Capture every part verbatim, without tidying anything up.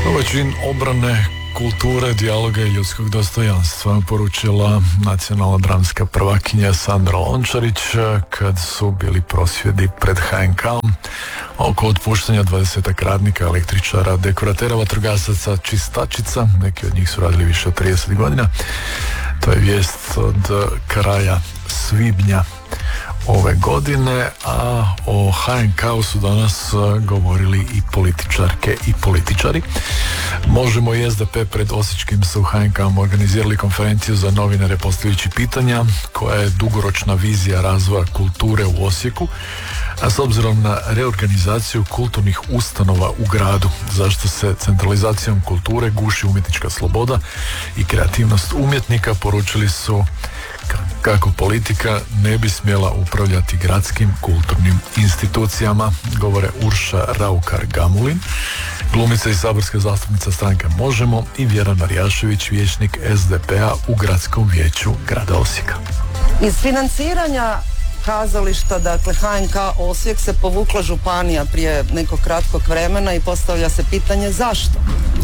Ovaj čin obrane kulture, dijaloga i ljudskog dostojanstva poručila nacionalna dramska prvakinja Sandra Lončarić kad su bili prosvjedi pred H N K-om oko otpuštanja dvadesetak radnika, električara, dekoratera, vatrogasaca, čistačica. Neki od njih su radili više od trideset godina. To je vijest od kraja svibnja ove godine, a o H N K-u su danas govorili i političarke i političari. Možemo i S D P pred Osječkim su H N K-om organizirali konferenciju za novinare postavljajući pitanja koja je dugoročna vizija razvoja kulture u Osijeku, a s obzirom na reorganizaciju kulturnih ustanova u gradu, zašto se centralizacijom kulture guši umjetnička sloboda i kreativnost umjetnika, poručili su kako politika ne bi smjela upravljati gradskim kulturnim institucijama, govore Urša Raukar-Gamulin, glumica i saborska zastupnica stranke Možemo, i Vjera Marjašević, vijećnik S D P-a u gradskom vijeću grada Osijeka. Iz financiranja kazališta, dakle H N K Osijek, se povukla županija prije nekog kratkog vremena i postavlja se pitanje zašto.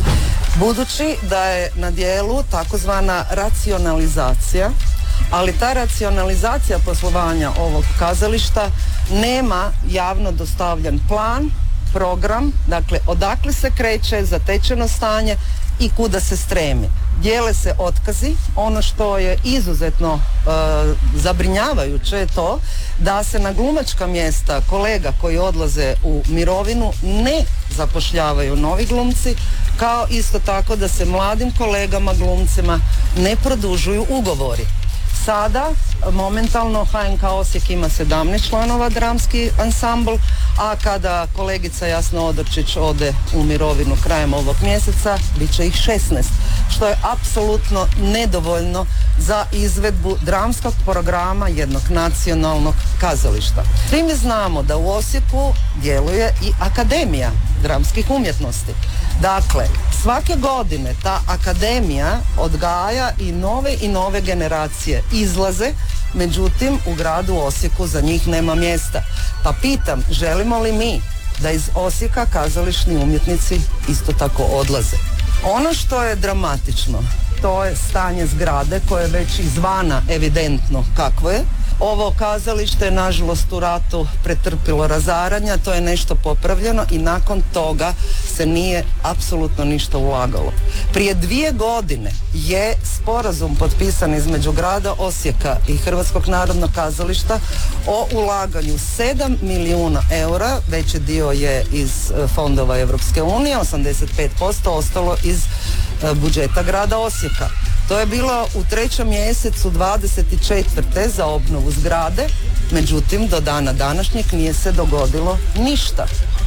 Budući da je na dijelu takozvana racionalizacija, ali ta racionalizacija poslovanja ovog kazališta nema javno dostavljen plan, program, dakle odakle se kreće, zatečeno stanje i kuda se stremi. Dijele se otkazi. Ono što je izuzetno e, zabrinjavajuće je to da se na glumačka mjesta kolega koji odlaze u mirovinu ne zapošljavaju novi glumci, kao isto tako da se mladim kolegama glumcima ne produžuju ugovori. Sada, momentalno, H N K Osijek ima sedamnaest članova dramski ansambl, a kada kolegica Jasna Odrčić ode u mirovinu krajem ovog mjeseca, bit će ih šesnaest, što je apsolutno nedovoljno za izvedbu dramskog programa jednog nacionalnog kazališta. Svi mi znamo da u Osijeku djeluje i Akademija dramskih umjetnosti. Dakle, svake godine ta akademija odgaja i nove i nove generacije izlaze, međutim u gradu Osijeku za njih nema mjesta. Pa pitam, želimo li mi da iz Osijeka kazališni umjetnici isto tako odlaze? Ono što je dramatično, to je stanje zgrade koje je već izvana evidentno kakvo je. Ovo kazalište je nažalost u ratu pretrpilo razaranja, to je nešto popravljeno i nakon toga se nije apsolutno ništa ulagalo. Prije dvije godine je sporazum potpisan između grada Osijeka i Hrvatskog narodnog kazališta o ulaganju sedam milijuna eura, veći dio je iz fondova Europske unije, osamdeset pet posto ostalo iz budžeta grada Osijeka. To je bilo u trećem mjesecu dvadeset četvrte za obnovu zgrade, međutim do dana današnjeg nije se dogodilo ništa.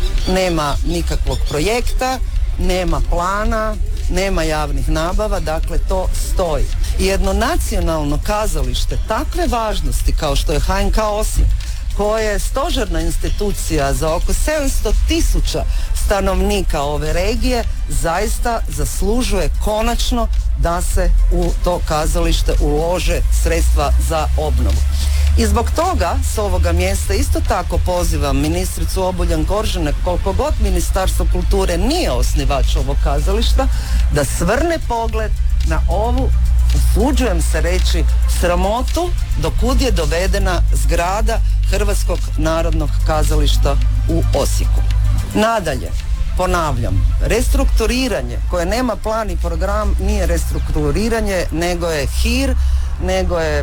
Nema nikakvog projekta, nema plana, nema javnih nabava, dakle to stoji. I jedno nacionalno kazalište takve važnosti kao što je H N K Osijek, koja je stožerna institucija za oko sedamsto tisuća stanovnika ove regije, zaista zaslužuje konačno da se u to kazalište ulože sredstva za obnovu. I zbog toga s ovoga mjesta isto tako pozivam ministricu Obuljen Koržinek, koliko god Ministarstvo kulture nije osnivač ovog kazališta, da svrne pogled na ovu, usuđujem se reći, sramotu do kud je dovedena zgrada Hrvatskog narodnog kazališta u Osijeku. Nadalje, ponavljam, restrukturiranje koje nema plan i program nije restrukturiranje, nego je hir, nego je e,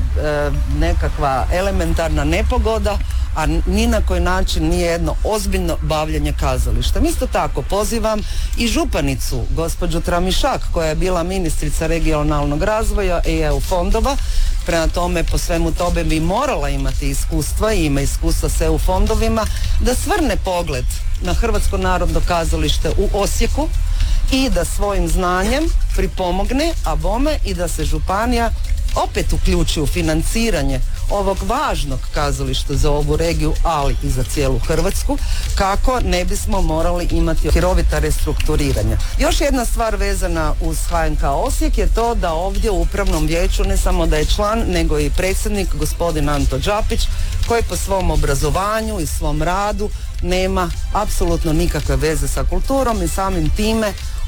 nekakva elementarna nepogoda, a ni na koji način nije jedno ozbiljno bavljenje kazalištem. Isto tako pozivam i županicu, gospođu Tramišak, koja je bila ministrica regionalnog razvoja i E U fondova. Prema tome, po svemu tome bi morala imati iskustva i ima iskustva s E U fondovima, da svrne pogled na Hrvatsko narodno kazalište u Osijeku i da svojim znanjem pripomogne, a bome i da se županija opet uključi u financiranje ovog važnog kazališta za ovu regiju, ali i za cijelu Hrvatsku, kako ne bismo morali imati hirovita restrukturiranja. Još jedna stvar vezana uz H N K Osijek je to da ovdje u upravnom vijeću ne samo da je član, nego i predsjednik gospodin Anto Đapić, koji po svom obrazovanju i svom radu nema apsolutno nikakve veze sa kulturom i samim time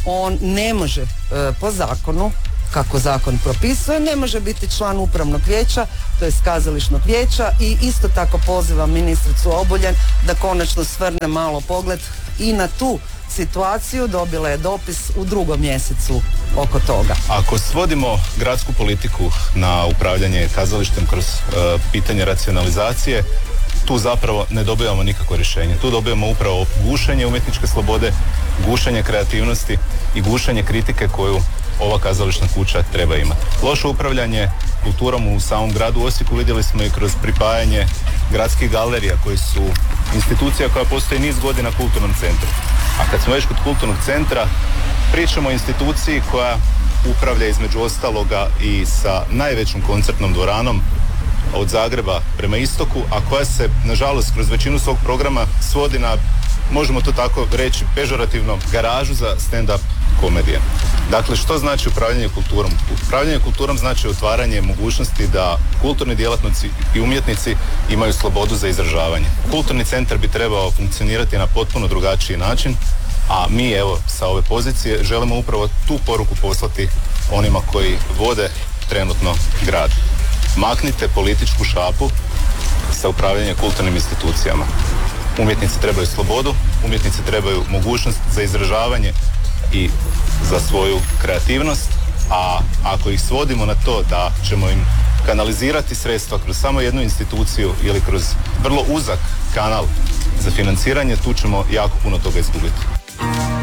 on ne može e, po zakonu, kako zakon propisuje, ne može biti član upravnog vijeća, to je kazališnog vijeća, i isto tako pozivam ministricu Obuljen da konačno svrne malo pogled i na tu situaciju. Dobila je dopis u drugom mjesecu oko toga. Ako svodimo gradsku politiku na upravljanje kazalištem kroz uh, pitanje racionalizacije, tu zapravo ne dobivamo nikakvo rješenje. Tu dobijamo upravo gušenje umjetničke slobode, gušenje kreativnosti i gušenje kritike koju ova kazališna kuća treba imati. Loše upravljanje kulturom u samom gradu Osijeku vidjeli smo i kroz pripajanje gradskih galerija koji su institucija koja postoji niz godina kulturnom centru. A kad smo već kod kulturnog centra, pričamo o instituciji koja upravlja između ostaloga i sa najvećom koncertnom dvoranom od Zagreba prema istoku, a koja se, nažalost, kroz većinu svog programa svodi na, možemo to tako reći, pežorativno, garažu za stand-up komedije. Dakle, što znači upravljanje kulturom? Upravljanje kulturom znači otvaranje mogućnosti da kulturni djelatnici i umjetnici imaju slobodu za izražavanje. Kulturni centar bi trebao funkcionirati na potpuno drugačiji način, a mi, evo, sa ove pozicije želimo upravo tu poruku poslati onima koji vode trenutno grad. Maknite političku šapu sa upravljanjem kulturnim institucijama. Umjetnici trebaju slobodu, umjetnici trebaju mogućnost za izražavanje i za svoju kreativnost, a ako ih svodimo na to da ćemo im kanalizirati sredstva kroz samo jednu instituciju ili kroz vrlo uzak kanal za financiranje, tu ćemo jako puno toga izgubiti.